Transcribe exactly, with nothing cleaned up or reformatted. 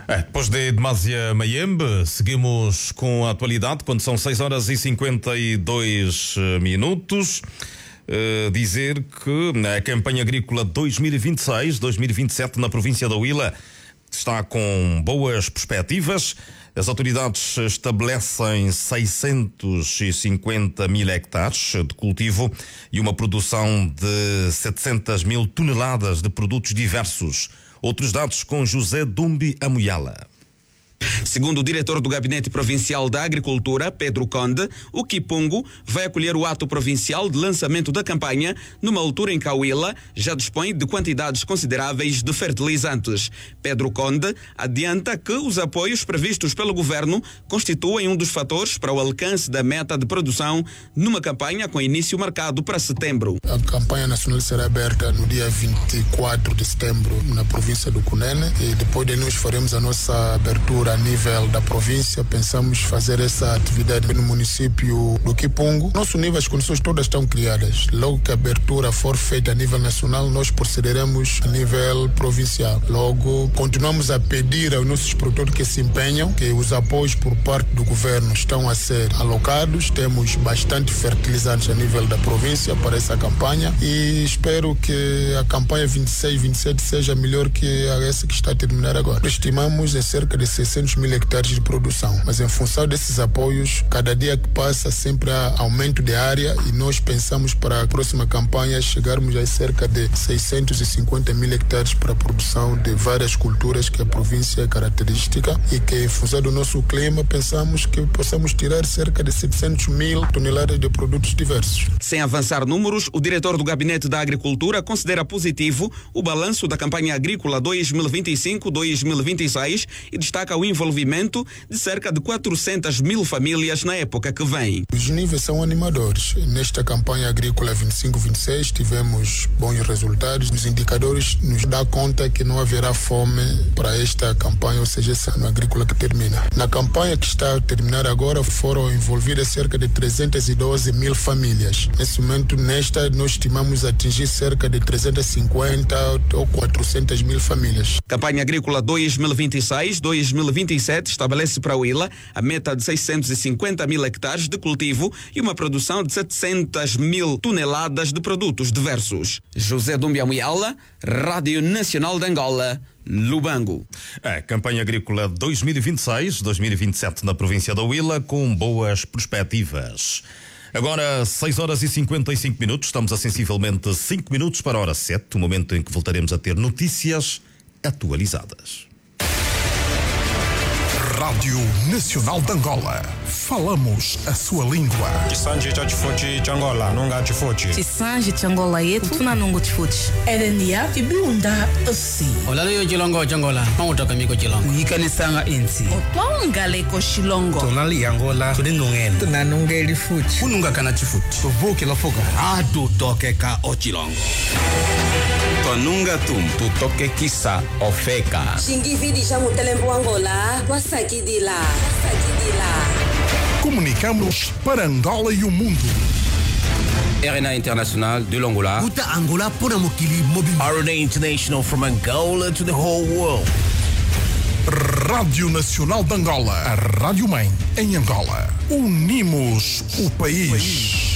É, depois de Demasia Mayembe, seguimos com a atualidade, quando são seis horas e cinquenta e dois minutos. Uh, dizer que a campanha agrícola dois mil e vinte e seis dois mil e vinte e sete na província da Huila está com boas perspectivas. As autoridades estabelecem seiscentos e cinquenta mil hectares de cultivo e uma produção de setecentas mil toneladas de produtos diversos. Outros dados com José Dumbi Amuyala. Segundo o diretor do Gabinete Provincial da Agricultura, Pedro Conde, o Kipungo vai acolher o ato provincial de lançamento da campanha numa altura em que a Huila já dispõe de quantidades consideráveis de fertilizantes. Pedro Conde adianta que os apoios previstos pelo governo constituem um dos fatores para o alcance da meta de produção numa campanha com início marcado para setembro. A campanha nacional será aberta no dia vinte e quatro de setembro na província do Cunene e depois de nós faremos a nossa abertura a nível da província. Pensamos fazer essa atividade no município do Kipungo. Nosso nível, as condições todas estão criadas. Logo que a abertura for feita a nível nacional, nós procederemos a nível provincial. Logo, continuamos a pedir aos nossos produtores que se empenham, que os apoios por parte do governo estão a ser alocados. Temos bastante fertilizantes a nível da província para essa campanha e espero que a campanha vinte e seis, vinte e sete seja melhor que essa que está a terminar agora. Estimamos em cerca de seiscentos mil hectares de produção, mas em função desses apoios, cada dia que passa sempre há aumento de área e nós pensamos para a próxima campanha chegarmos a cerca de seiscentos e cinquenta mil hectares para a produção de várias culturas que a província é característica e que em função do nosso clima pensamos que possamos tirar cerca de setecentos mil toneladas de produtos diversos. Sem avançar números, o diretor do Gabinete da Agricultura considera positivo o balanço da campanha agrícola dois mil e vinte e cinco dois mil e vinte e seis e destaca o envolvimento de cerca de quatrocentas mil famílias na época que vem. Os níveis são animadores. Nesta campanha agrícola vinte e cinco vinte e seis tivemos bons resultados. Os indicadores nos dão conta que não haverá fome para esta campanha, ou seja, esse ano agrícola que termina. Na campanha que está a terminar agora foram envolvidas cerca de trezentas e doze mil famílias. Nesse momento, nesta, nós estimamos atingir cerca de trezentas e cinquenta ou quatrocentas mil famílias. Campanha agrícola dois mil e vinte e seis dois mil e vinte e sete estabelece para a Huila a meta de seiscentos e cinquenta mil hectares de cultivo e uma produção de setecentas mil toneladas de produtos diversos. José Dumbi Amuyala, Rádio Nacional de Angola, Lubango. A campanha agrícola dois mil e vinte e seis dois mil e vinte e sete na província da Huila com boas perspectivas. Agora, seis horas e cinquenta e cinco minutos, estamos a sensivelmente cinco minutos para a hora sete, o momento em que voltaremos a ter notícias atualizadas. Rádio Nacional de Angola. Falamos a sua língua. Chisanji cha chifuchi cha Angola, nunga chifuchi. Chisanji cha Angola yetu tuna nungu chifuchi. Erenia ibunda osi. Olalo yo chilongo cha Angola, mautoka miko chilongo. Yikanisanga insi. Otwangale ko shilongo. Tonali Angola, tudinungene. Tunanungeli fuchi. Ununga kana chifuchi. Tuvuki la fuga. Atu toke ka ochilongo. Tonunga tum, tu toke kisa ofeka. Shingividi cha mutelembo Angola, wasakidila. Wasakidila. Comunicamos para Angola e o mundo. R N A International de l'Angola. Uta Angola pona mokili mobile. R N A International from Angola to the whole world. Rádio Nacional de Angola, a Rádio Mãe em Angola. Unimos o país.